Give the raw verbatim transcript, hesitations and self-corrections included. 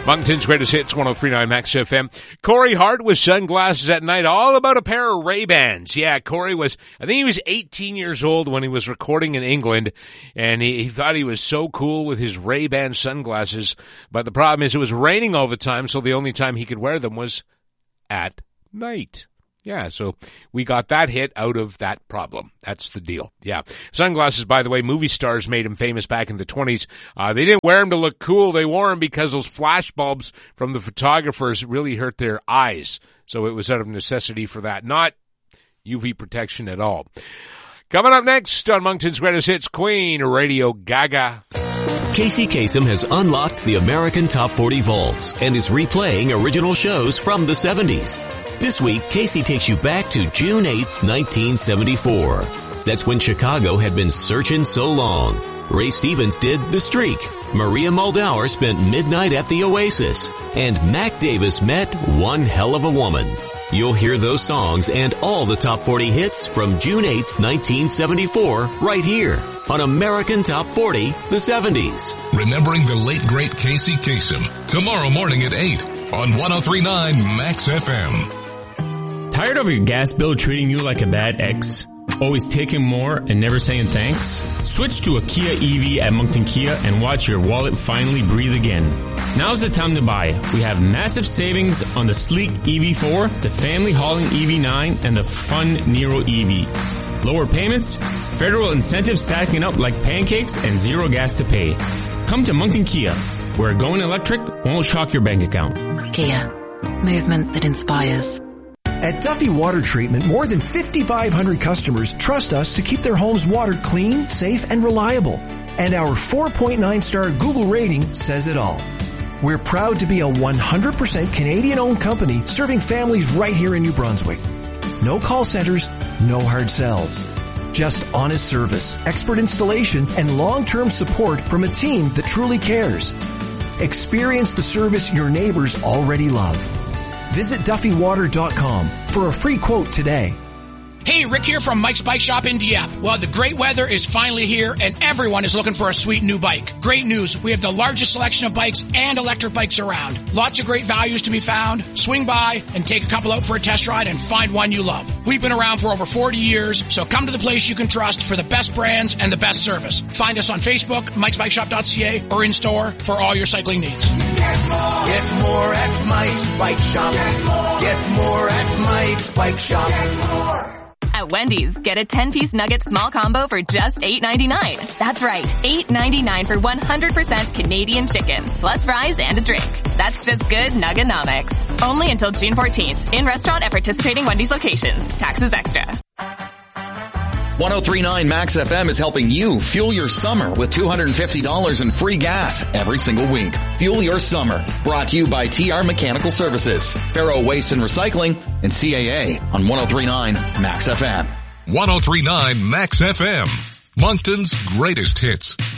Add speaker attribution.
Speaker 1: Moncton's Greatest Hits, one oh three point nine Max F M. Corey Hart with Sunglasses at Night, all about a pair of Ray-Bans. Yeah, Corey was, I think he was eighteen years old when he was recording in England, and he, he thought he was so cool with his Ray-Ban sunglasses. But the problem is it was raining all the time, so the only time he could wear them was at night. Yeah, so we got that hit out of that problem. That's the deal. Yeah. Sunglasses, by the way, movie stars made him famous back in the twenties. Uh, they didn't wear them to look cool. They wore them because those flash bulbs from the photographers really hurt their eyes. So it was out of necessity for that, not U V protection at all. Coming up next on Moncton's Greatest Hits, Queen, Radio Gaga.
Speaker 2: Casey Kasem has unlocked the American Top forty Vaults and is replaying original shows from the seventies. This week, Casey takes you back to June eighth, nineteen seventy-four. That's when Chicago had been searching so long. Ray Stevens did The Streak. Maria Muldaur spent midnight at the Oasis. And Mac Davis met One Hell of a Woman. You'll hear those songs and all the top forty hits from June eighth, nineteen seventy-four right here on American Top forty, the seventies.
Speaker 3: Remembering the late great Casey Kasem tomorrow morning at eight on one oh three point nine Max F M.
Speaker 4: Tired of your gas bill treating you like a bad ex? Always taking more and never saying thanks? Switch to a Kia E V at Moncton Kia and watch your wallet finally breathe again. Now's the time to buy. We have massive savings on the sleek E V four, the family hauling E V nine, and the fun Nero E V. Lower payments, federal incentives stacking up like pancakes, and zero gas to pay. Come to Moncton Kia, where going electric won't shock your bank account.
Speaker 5: Kia, movement that inspires.
Speaker 6: At Duffy Water Treatment, more than fifty-five hundred customers trust us to keep their homes watered clean, safe, and reliable. And our four point nine star Google rating says it all. We're proud to be a one hundred percent Canadian-owned company serving families right here in New Brunswick. No call centers, no hard sells. Just honest service, expert installation, and long-term support from a team that truly cares. Experience the service your neighbors already love. Visit Duffy Water dot com for a free quote today.
Speaker 7: Hey, Rick here from Mike's Bike Shop in Dieppe. Well, the great weather is finally here and everyone is looking for a sweet new bike. Great news. We have the largest selection of bikes and electric bikes around. Lots of great values to be found. Swing by and take a couple out for a test ride and find one you love. We've been around for over forty years, so come to the place you can trust for the best brands and the best service. Find us on Facebook, mikes bike shop dot c a, or in store for all your cycling needs.
Speaker 8: Get more, Get more at Mike's Bike Shop. Get more, Get more at Mike's Bike Shop. Get more.
Speaker 9: At Wendy's, get a ten-piece nugget small combo for just eight ninety-nine. That's right, eight ninety-nine for one hundred percent Canadian chicken, plus fries and a drink. That's just good Nugganomics. Only until June fourteenth. In restaurant at participating Wendy's locations. Taxes extra.
Speaker 10: one oh three point nine Max F M is helping you fuel your summer with two hundred fifty dollars in free gas every single week. Fuel your summer. Brought to you by T R Mechanical Services, Faro Waste and Recycling, and C A A on one oh three point nine Max F M.
Speaker 3: one oh three point nine Max F M. Moncton's greatest hits.